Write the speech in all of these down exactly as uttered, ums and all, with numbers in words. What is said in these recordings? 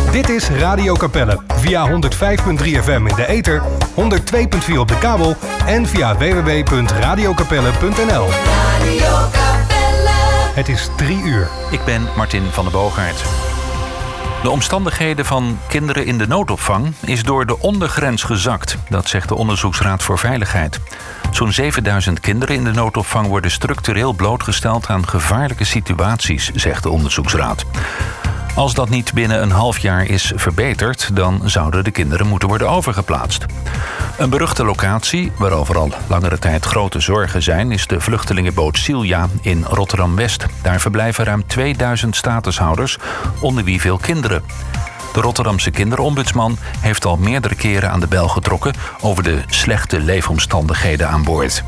Dit is Radio Capelle via honderd vijf komma drie F M in de ether, honderd twee komma vier op de kabel en via w w w punt radio capelle punt n l. Radio Capelle. Het is drie uur. Ik ben Martin van der Boogaard. De omstandigheden van kinderen in de noodopvang is door de ondergrens gezakt. Dat zegt de Onderzoeksraad voor Veiligheid. Zo'n zevenduizend kinderen in de noodopvang worden structureel blootgesteld aan gevaarlijke situaties, zegt de Onderzoeksraad. Als dat niet binnen een half jaar is verbeterd, dan zouden de kinderen moeten worden overgeplaatst. Een beruchte locatie, waarover al langere tijd grote zorgen zijn, is de vluchtelingenboot Silja in Rotterdam-West. Daar verblijven ruim tweeduizend statushouders, onder wie veel kinderen. De Rotterdamse kinderombudsman heeft al meerdere keren aan de bel getrokken over de slechte leefomstandigheden aan boord.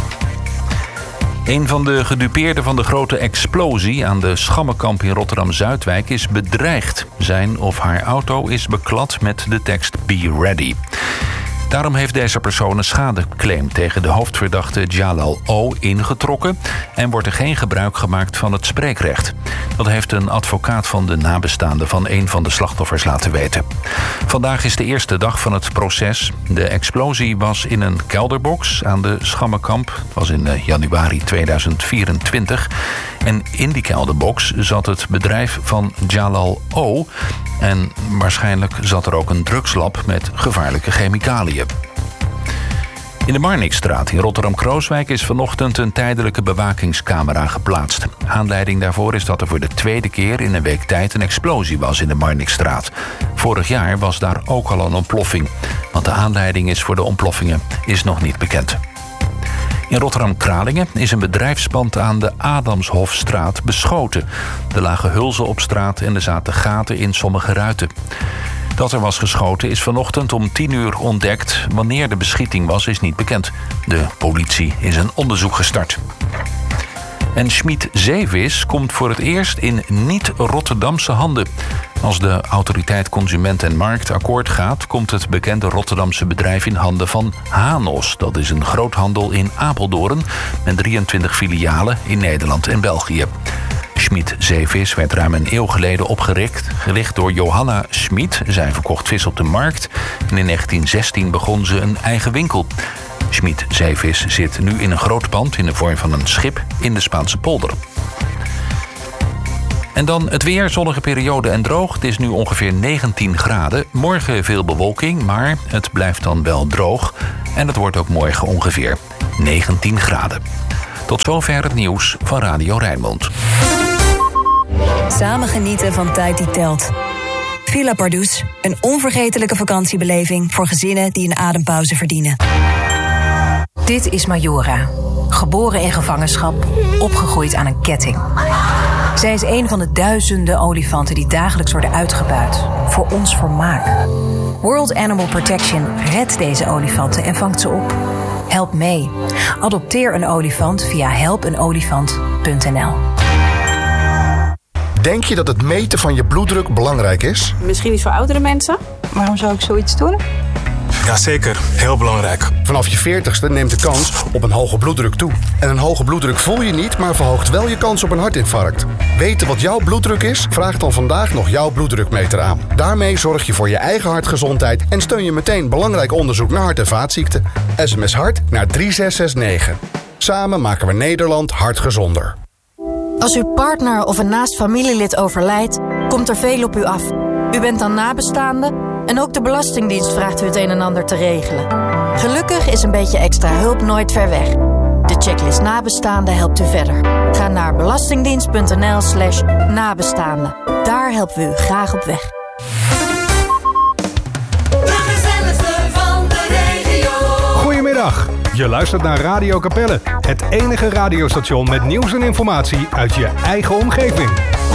Een van de gedupeerden van de grote explosie aan de Schammenkamp in Rotterdam-Zuidwijk is bedreigd. Zijn of haar auto is beklad met de tekst Be Ready. Daarom heeft deze persoon een schadeclaim tegen de hoofdverdachte Jalal O. ingetrokken en wordt er geen gebruik gemaakt van het spreekrecht. Dat heeft een advocaat van de nabestaanden van een van de slachtoffers laten weten. Vandaag is de eerste dag van het proces. De explosie was in een kelderbox aan de Schammenkamp. Het was in januari tweeduizend vierentwintig. En in die kelderbox zat het bedrijf van Jalal O. En waarschijnlijk zat er ook een drugslab met gevaarlijke chemicaliën. In de Marnixstraat in Rotterdam-Krooswijk is vanochtend een tijdelijke bewakingscamera geplaatst. Aanleiding daarvoor is dat er voor de tweede keer in een week tijd een explosie was in de Marnixstraat. Vorig jaar was daar ook al een ontploffing. Wat de aanleiding is voor de ontploffingen is nog niet bekend. In Rotterdam-Kralingen is een bedrijfspand aan de Adamshofstraat beschoten. Er lagen hulzen op straat en er zaten gaten in sommige ruiten. Dat er was geschoten is vanochtend om tien uur ontdekt. Wanneer de beschieting was, is niet bekend. De politie is een onderzoek gestart. En Schmid Zeevis komt voor het eerst in niet-Rotterdamse handen. Als de autoriteit Consument en Markt akkoord gaat, komt het bekende Rotterdamse bedrijf in handen van Hanos. Dat is een groothandel in Apeldoorn met drieëntwintig filialen in Nederland en België. Schmid Zeevis werd ruim een eeuw geleden opgericht gericht door Johanna Schmid. Zij verkocht vis op de markt en in negentien zestien begon ze een eigen winkel. Schmid Zeevis zit nu in een groot pand in de vorm van een schip in de Spaanse polder. En dan het weer, zonnige periode en droog. Het is nu ongeveer negentien graden. Morgen veel bewolking, maar het blijft dan wel droog. En het wordt ook morgen ongeveer negentien graden. Tot zover het nieuws van Radio Rijnmond. Samen genieten van tijd die telt. Villa Pardoes, een onvergetelijke vakantiebeleving voor gezinnen die een adempauze verdienen. Dit is Majora. Geboren in gevangenschap, opgegroeid aan een ketting. Zij is een van de duizenden olifanten die dagelijks worden uitgebuit. Voor ons vermaak. World Animal Protection redt deze olifanten en vangt ze op. Help mee. Adopteer een olifant via help een olifant punt n l. Denk je dat het meten van je bloeddruk belangrijk is? Misschien niet voor oudere mensen. Waarom zou ik zoiets doen? Jazeker, heel belangrijk. Vanaf je veertigste neemt de kans op een hoge bloeddruk toe. En een hoge bloeddruk voel je niet, maar verhoogt wel je kans op een hartinfarct. Weten wat jouw bloeddruk is? Vraag dan vandaag nog jouw bloeddrukmeter aan. Daarmee zorg je voor je eigen hartgezondheid en steun je meteen belangrijk onderzoek naar hart- en vaatziekten. S M S hart naar drie zes zes negen. Samen maken we Nederland hartgezonder. Als uw partner of een naast familielid overlijdt, komt er veel op u af. U bent dan nabestaande en ook de Belastingdienst vraagt u het een en ander te regelen. Gelukkig is een beetje extra hulp nooit ver weg. De checklist nabestaande helpt u verder. Ga naar belastingdienst punt n l slash nabestaande. Daar helpen we u graag op weg. Goedemiddag, je luistert naar Radio Capelle. Het enige radiostation met nieuws en informatie uit je eigen omgeving.